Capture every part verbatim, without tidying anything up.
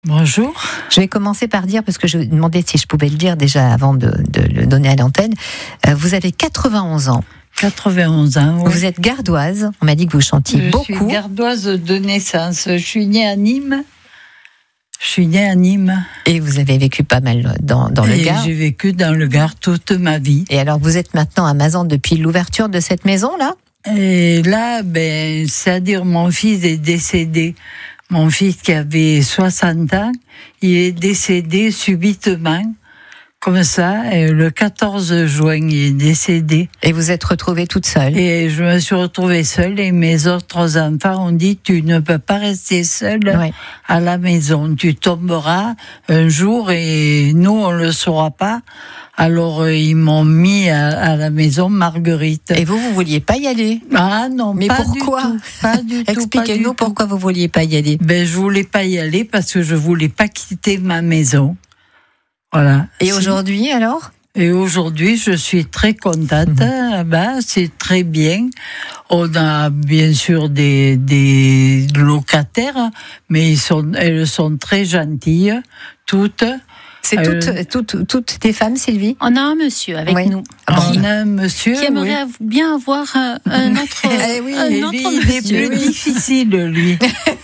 Bonjour. Je vais commencer par dire, parce que je me demandais si je pouvais le dire déjà avant de, de le donner à l'antenne, euh, vous avez quatre-vingt-onze ans. quatre-vingt-onze ans, oui. Vous êtes gardoise, on m'a dit que vous chantiez je beaucoup. Je suis gardoise de naissance, je suis née à Nîmes. Je suis née à Nîmes. Et vous avez vécu pas mal dans, dans le Et Gard. J'ai vécu dans le Gard toute ma vie. Et alors vous êtes maintenant à Mazan depuis l'ouverture de cette maison-là ? Et là, ben, c'est-à-dire mon fils est décédé. Mon fils qui avait soixante ans, il est décédé subitement, comme ça, et le quatorze juin, il est décédé. Et vous êtes retrouvée toute seule ? Et je me suis retrouvée seule et mes autres enfants ont dit, tu ne peux pas rester seule ouais. à la maison, tu tomberas un jour et nous, on ne le saura pas. Alors, ils m'ont mis à, à la maison Marguerite. Et vous, vous vouliez pas y aller ? Ah non, mais pas pourquoi ? du tout. Pas du tout. Expliquez-nous pourquoi vous vouliez pas y aller. Ben, je voulais pas y aller parce que je voulais pas quitter ma maison. Voilà. Et si. aujourd'hui, alors ? Et aujourd'hui, je suis très contente. Mmh. Ben, c'est très bien. On a bien sûr des, des locataires, mais ils sont, elles sont très gentilles, toutes. C'est euh, toutes, toutes, toutes des femmes, Sylvie ? On a un monsieur avec oui. nous. Ah bon. On a un monsieur qui aimerait oui. bien avoir un, un autre, eh oui, un et autre lui, monsieur. il est plus oui. difficile, lui.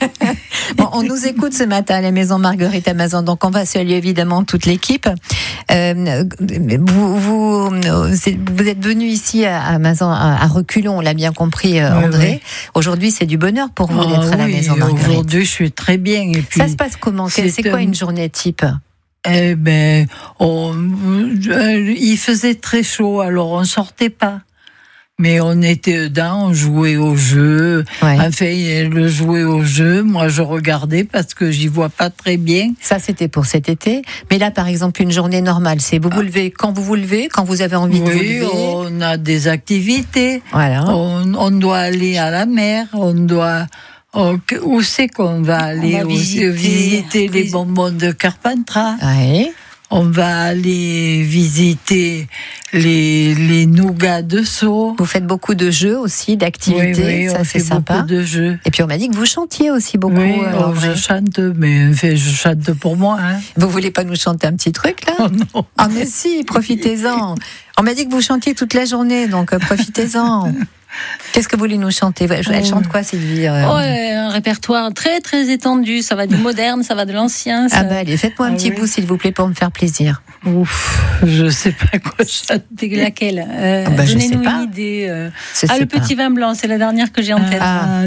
Bon, on nous écoute ce matin à la maison Marguerite à Mazan, donc on va saluer évidemment toute l'équipe. Euh, vous, vous, vous êtes venu ici à Mazan à reculons, on l'a bien compris, euh, oui, André. Oui. Aujourd'hui, c'est du bonheur pour vous oh, d'être à la oui, maison Marguerite. Aujourd'hui, je suis très bien. Et puis, ça se passe comment ? C'est, c'est quoi une journée type ? Eh ben, on, euh, il faisait très chaud, alors on sortait pas. Mais on était dedans, on jouait au jeu. Ouais. Enfin, le jouer au jeu, moi je regardais parce que j'y vois pas très bien. Ça, c'était pour cet été. Mais là, par exemple, une journée normale, c'est vous vous levez quand vous vous levez, quand vous avez envie oui, de vous lever. On a des activités. Voilà. On, on doit aller à la mer, on doit... Oh, où c'est qu'on va aller on va visiter, visiter les bonbons de Carpentras. Oui. On va aller visiter les, les nougats de Sceaux. Vous faites beaucoup de jeux aussi, d'activités, oui, oui, ça on c'est fait sympa. Beaucoup de jeux. Et puis on m'a dit que vous chantiez aussi beaucoup. Oui, alors, oh, je chante, mais enfin, je chante pour moi. Hein. Vous voulez pas nous chanter un petit truc là ? Oh non. Ah mais si, profitez-en. On m'a dit que vous chantiez toute la journée, donc euh, profitez-en. Qu'est-ce que vous voulez nous chanter ? Elle chante quoi, Sylvie ? euh... Ouais, un répertoire très très étendu. Ça va du moderne, ça va de l'ancien. Ça... Ah bah allez, faites-moi un ah petit oui. bout, s'il vous plaît, pour me faire plaisir. Ouf, je sais pas quoi chanter. Laquelle euh, ah bah, Donnez-nous je sais pas. une idée. Euh... Je Ah, sais le pas. petit vin blanc, c'est la dernière que j'ai en tête. Ah.